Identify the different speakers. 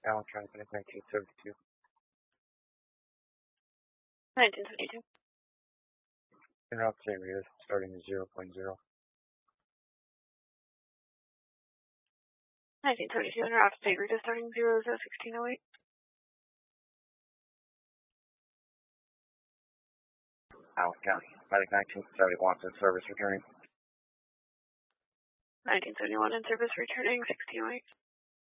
Speaker 1: Allen County, 1972.
Speaker 2: 1972.
Speaker 1: Interrupt St. Rita's, starting at 0.0.
Speaker 2: 1972, interrupt St. Rita, starting 001608.
Speaker 1: Allen County, medic 1971, in service returning.
Speaker 2: 1971, in service returning 1608.